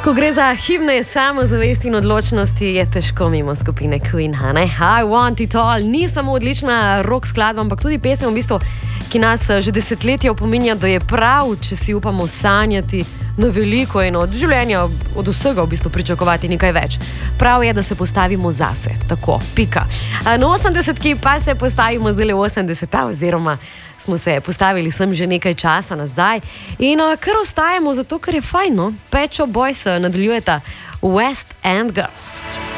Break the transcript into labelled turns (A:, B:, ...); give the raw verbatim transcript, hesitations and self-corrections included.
A: Ko gre za himne samozavesti in odločnosti, je težko mimo skupine Queen, ne? I want it all ni samo odlična rock skladba, ampak tudi pesem, v bistvu, ki nas že desetletja opominja, da je prav, če si upamo sanjati na veliko in od življenja, od vsega v bistvu pričakovati nekaj več. Prav je, da se postavimo zase, tako, pika. Na osemdesetki pa se postavimo zdaj v osemdeseta, oziroma smo se postavili sem že nekaj časa nazaj in uh, kar ostajamo zato, ker je fajn, no? Pet Shop Boys nadaljujeta West End Girls.